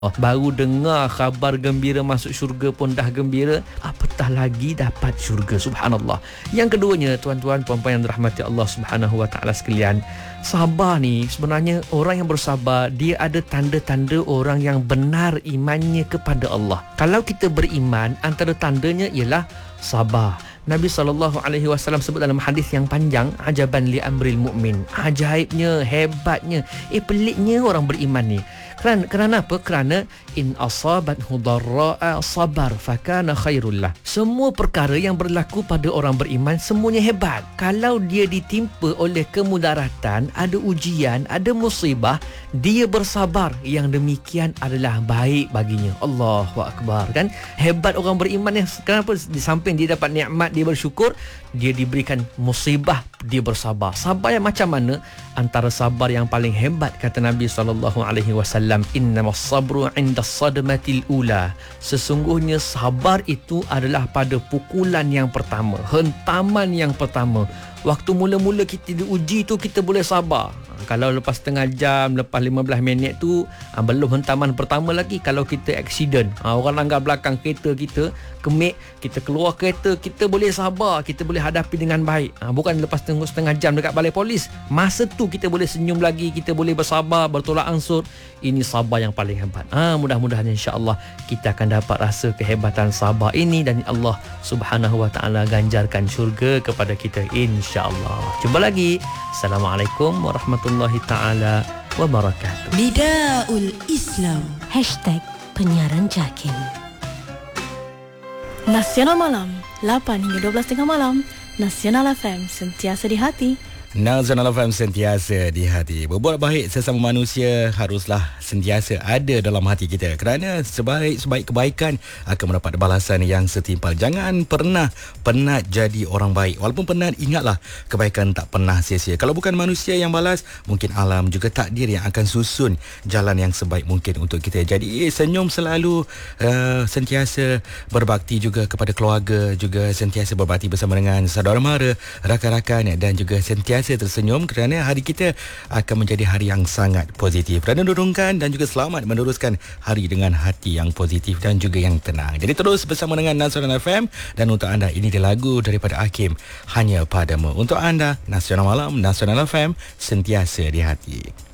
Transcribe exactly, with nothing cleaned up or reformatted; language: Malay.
Oh, baru dengar khabar gembira masuk syurga pun dah gembira, apatah lagi dapat syurga. Subhanallah. Yang keduanya, tuan-tuan puan-puan yang dirahmati Allah Subhanahu wa taala sekalian, sabar ni sebenarnya orang yang bersabar dia ada tanda-tanda orang yang benar imannya kepada Allah. Kalau kita beriman, antara tandanya ialah sabar. Nabi sallallahu alaihi wasallam sebut dalam hadis yang panjang, ajaban li amril mukmin. Ajaibnya, hebatnya, eh peliknya orang beriman ni. Kerana, kerana apa? Kerana in asabathu dharra'a sabar fakana khairul lah. Semua perkara yang berlaku pada orang beriman semuanya hebat. Kalau dia ditimpa oleh kemudaratan, ada ujian, ada musibah, dia bersabar, yang demikian adalah baik baginya. Allahu akbar, kan? Hebat orang beriman ni. Kenapa? Di samping dia dapat nikmat, dia bersyukur, dia diberikan musibah, dia bersabar. Sabar yang macam mana? Antara sabar yang paling hebat, kata Nabi sallallahu alaihi wasallam, innamas sabru 'inda sadmatil ula. Sesungguhnya sabar itu adalah pada pukulan yang pertama, hentaman yang pertama. Waktu mula-mula kita diuji tu, kita boleh sabar. Kalau lepas setengah jam, lepas lima belas minit tu, ha, belum hentaman pertama lagi. Kalau kita accident, ha, orang langgar belakang kereta kita, kemik, kita keluar kereta, kita boleh sabar, kita boleh hadapi dengan baik. Ha, bukan lepas tengok setengah jam dekat balai polis, masa tu kita boleh senyum lagi, kita boleh bersabar, bertolak ansur. Ini sabar yang paling hebat. Ha, mudah-mudahan insya-Allah kita akan dapat rasa kehebatan sabar ini, dan Allah Subhanahu wa taala ganjarkan syurga kepada kita insya-Allah. Jumpa lagi. Assalamualaikum warahmatullahi taala wabarakatuh. Nidaul Islam Hashtag Penyiaran Jakin. Nasional Malam lapan hingga dua belas tengah malam. Nasional F M, sentiasa di hati. Nasional F M, sentiasa di hati. Berbuat baik sesama manusia haruslah sentiasa ada dalam hati kita, kerana sebaik-sebaik kebaikan akan mendapat balasan yang setimpal. Jangan pernah penat jadi orang baik. Walaupun penat, ingatlah kebaikan tak pernah sia-sia. Kalau bukan manusia yang balas, mungkin alam juga takdir yang akan susun jalan yang sebaik mungkin untuk kita. Jadi senyum selalu, uh, sentiasa berbakti juga kepada keluarga, juga sentiasa berbakti bersama dengan saudara mara, rakan-rakan, dan juga sentiasa tersenyum, kerana hari kita akan menjadi hari yang sangat positif. Dan durungkan dan juga selamat meneruskan hari dengan hati yang positif dan juga yang tenang. Jadi terus bersama dengan Nasional F M, dan untuk anda ini dia lagu daripada Hakim, Hanya Padamu. Untuk anda, Nasional Malam, Nasional F M, sentiasa di hati.